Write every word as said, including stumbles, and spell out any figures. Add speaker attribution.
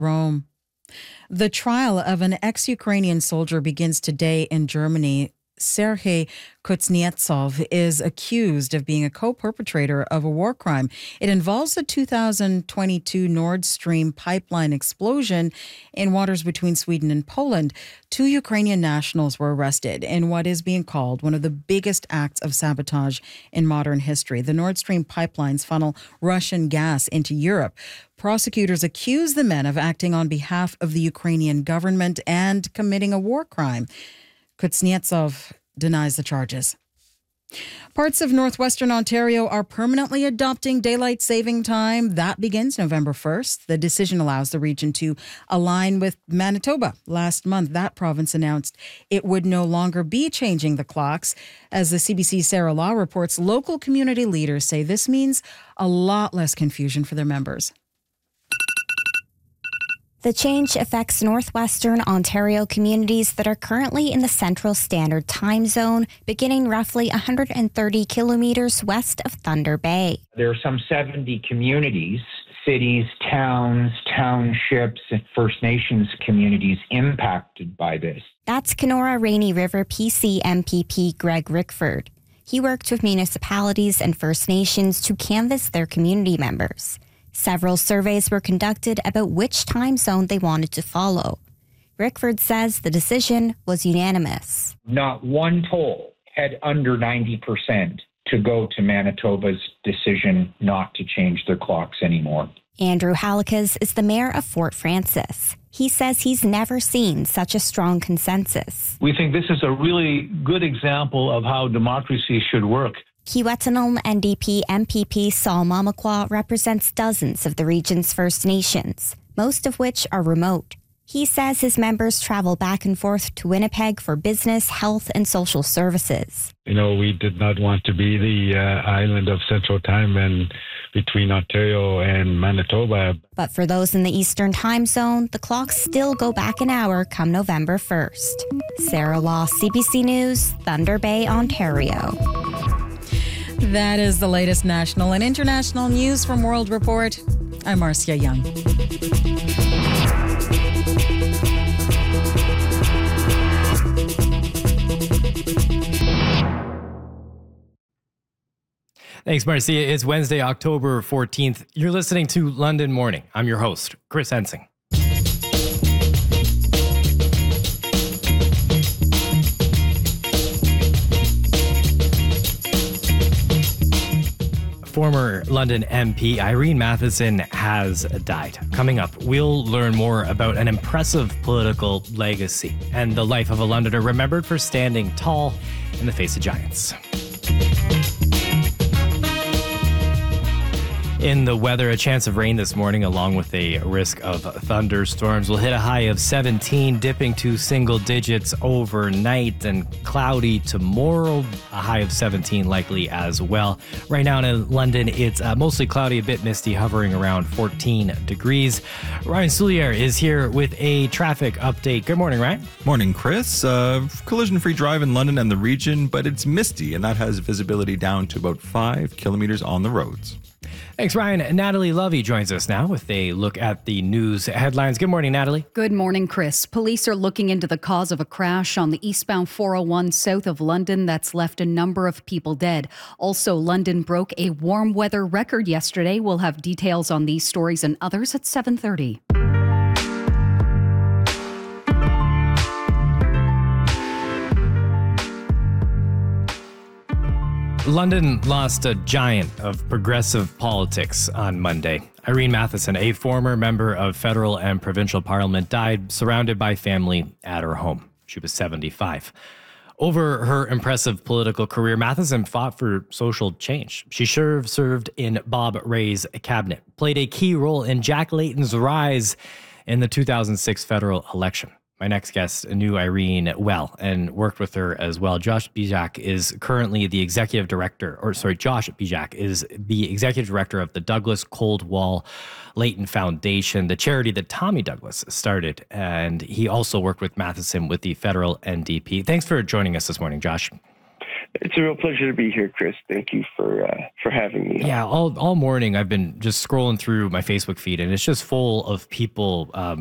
Speaker 1: Rome. The trial of an ex-Ukrainian soldier begins today in Germany. Sergei Kuznetsov is accused of being a co-perpetrator of a war crime. It involves the two thousand twenty-two Nord Stream pipeline explosion in waters between Sweden and Poland. Two Ukrainian nationals were arrested in what is being called one of the biggest acts of sabotage in modern history. The Nord Stream pipelines funnel Russian gas into Europe. Prosecutors accuse the men of acting on behalf of the Ukrainian government and committing a war crime. Kuznetsov denies the charges. Parts of northwestern Ontario are permanently adopting daylight saving time. That begins November first. The decision allows the region to align with Manitoba. Last month, that province announced it would no longer be changing the clocks. As the C B C's Sarah Law reports, local community leaders say this means a lot less confusion for their members.
Speaker 2: The change affects northwestern Ontario communities that are currently in the Central Standard Time Zone, beginning roughly one hundred thirty kilometers west of Thunder Bay.
Speaker 3: There are some seventy communities, cities, towns, townships, and First Nations communities impacted by this.
Speaker 2: That's Kenora Rainy River P C M P P Greg Rickford. He worked with municipalities and First Nations to canvass their community members. Several surveys were conducted about which time zone they wanted to follow. Rickford says the decision was unanimous.
Speaker 3: Not one poll had under ninety percent to go to Manitoba's decision not to change their clocks anymore.
Speaker 2: Andrew Halikas is the mayor of Fort Frances. He says he's never seen such a strong consensus.
Speaker 4: We think this is a really good example of how democracy should work.
Speaker 2: Kiiwetinoong N D P M P P Saul Mamakwa represents dozens of the region's First Nations, most of which are remote. He says his members travel back and forth to Winnipeg for business, health, and social services.
Speaker 5: You know, we did not want to be the uh, island of Central Time and between Ontario and Manitoba.
Speaker 2: But for those in the Eastern Time Zone, the clocks still go back an hour come November first. Sarah Law, C B C News, Thunder Bay, Ontario.
Speaker 1: That is the latest national and international news from World Report. I'm Marcia Young.
Speaker 6: Thanks, Marcia. It's Wednesday, October fourteenth. You're listening to London Morning. I'm your host, Chris Hensing. Former London M P Irene Matheson has died. Coming up, we'll learn more about an impressive political legacy and the life of a Londoner remembered for standing tall in the face of giants. In the weather, a chance of rain this morning along with a risk of thunderstorms. Will hit a high of seventeen, dipping to single digits overnight, and cloudy tomorrow, a high of seventeen likely as well. Right now in London, it's uh, mostly cloudy, a bit misty, hovering around fourteen degrees. Ryan Soulier is here with a traffic update. Good morning, Ryan.
Speaker 7: Morning, Chris. Uh, collision-free drive in London and the region, but it's misty, and that has visibility down to about five kilometers on the roads.
Speaker 6: Thanks, Ryan. Natalie Lovey joins us now with a look at the news headlines. Good morning, Natalie.
Speaker 8: Good morning, Chris. Police are looking into the cause of a crash on the eastbound four oh one south of London that's left a number of people dead. Also, London broke a warm weather record yesterday. We'll have details on these stories and others at seven thirty.
Speaker 6: London lost a giant of progressive politics on Monday. Irene Matheson, a former member of federal and provincial parliament, died surrounded by family at her home. She was seventy-five. Over her impressive political career, Matheson fought for social change. She served, served in Bob Rae's cabinet, played a key role in Jack Layton's rise in the two thousand six federal election. My next guest knew Irene well and worked with her as well. Josh Bijak is currently the executive director, or sorry, Josh Bijak is the executive director of the Douglas Cold Wall Layton Foundation, the charity that Tommy Douglas started. And he also worked with Matheson with the federal N D P. Thanks for joining us this morning, Josh.
Speaker 9: It's a real pleasure to be here, Chris. Thank you for uh, for having me.
Speaker 6: Yeah, all all morning I've been just scrolling through my Facebook feed, and it's just full of people um,